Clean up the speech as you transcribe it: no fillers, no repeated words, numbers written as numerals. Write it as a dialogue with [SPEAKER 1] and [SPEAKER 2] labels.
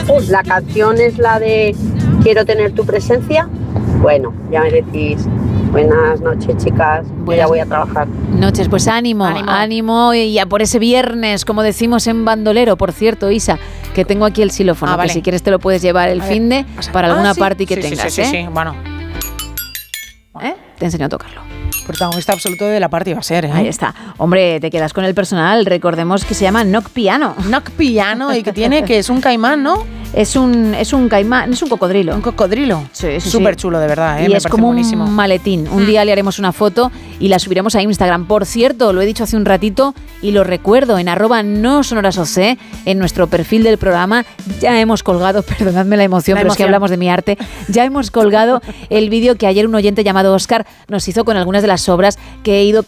[SPEAKER 1] La canción es la de Quiero tener tu presencia. Bueno, ya me decís. Buenas noches, chicas. Ya voy a trabajar.
[SPEAKER 2] Noches, pues ánimo y a por ese viernes, como decimos en bandolero. Por cierto, Isa, que tengo aquí el xilófono, que si quieres te lo puedes llevar el finde para alguna party que tengas.
[SPEAKER 3] Sí, bueno.
[SPEAKER 2] Te enseño a tocarlo.
[SPEAKER 3] Protagonista absoluto de la party va a ser, ¿eh?
[SPEAKER 2] Ahí está. Hombre, te quedas con el personal. Recordemos que se llama Knock Piano.
[SPEAKER 3] Knock Piano, y que tiene, que es un caimán, ¿no?
[SPEAKER 2] Es un caimán, es un cocodrilo.
[SPEAKER 3] ¿Un cocodrilo?
[SPEAKER 2] Sí.
[SPEAKER 3] Súper chulo, de verdad, ¿eh?
[SPEAKER 2] Y
[SPEAKER 3] Me
[SPEAKER 2] es
[SPEAKER 3] parece
[SPEAKER 2] como
[SPEAKER 3] buenísimo.
[SPEAKER 2] un maletín. Un día le haremos una foto y la subiremos a Instagram. Por cierto, lo he dicho hace un ratito y lo recuerdo, en @nosonorasoc, en nuestro perfil del programa, ya hemos colgado, perdonadme la emoción, pero es que hablamos de mi arte, ya hemos colgado el vídeo que ayer un oyente llamado Óscar nos hizo con algunas de las obras que he ido